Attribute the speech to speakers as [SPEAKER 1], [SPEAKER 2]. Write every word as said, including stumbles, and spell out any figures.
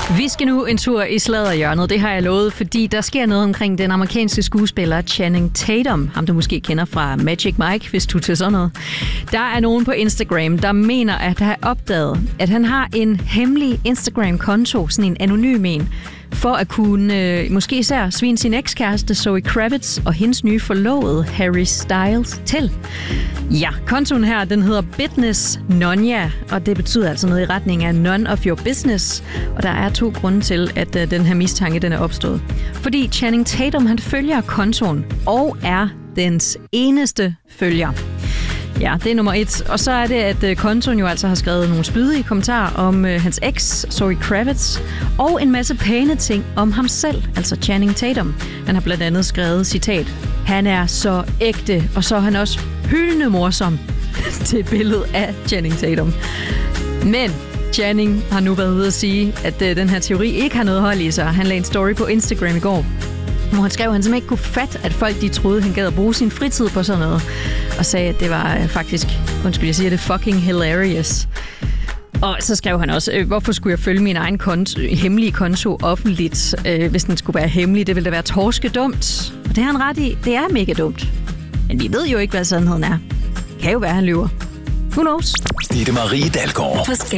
[SPEAKER 1] Vi skal nu en tur i sladderhjørnet, det har jeg lovet, fordi der sker noget omkring den amerikanske skuespiller Channing Tatum, ham du måske kender fra Magic Mike, hvis du til sådan noget. Der er nogen på Instagram, der mener at have opdaget, at han har en hemmelig Instagram-konto, sådan en anonym en, for at kunne øh, måske især svine sin ekskæreste Zoe Kravitz og hendes nye forlovede Harry Styles til. Ja, kontoen her, den hedder Business Nonya, og det betyder altså noget i retning af none of your business. Og der er to grunde til, at øh, den her mistanke den er opstået. Fordi Channing Tatum, han følger kontoen og er dens eneste følger. Ja, det er nummer et. Og så er det, at kontoen jo altså har skrevet nogle spydige kommentarer om øh, hans eks, Zoe Kravitz, og en masse pæne ting om ham selv, altså Channing Tatum. Han har blandt andet skrevet, citat, han er så ægte, og så er han også hyldende morsom til et billede af Channing Tatum. Men Channing har nu været ude at sige, at øh, den her teori ikke har noget hold i sig. Han lagde en story på Instagram i går, hvor han skrev, at han simpelthen ikke kunne fatte, at folk de troede, at han gad at bruge sin fritid på sådan noget. Og sagde, at det var faktisk, undskyld, jeg siger det, fucking hilarious. Og så skrev han også, hvorfor skulle jeg følge min egen konto, hemmelige konto offentligt, øh, hvis den skulle være hemmelig? Det ville da være torskedumt. Og det har han ret i. Det er mega dumt. Men vi ved jo ikke, hvad sandheden er. Det kan jo være, han lyver. Who knows?
[SPEAKER 2] Ditte Marie Dalgaard.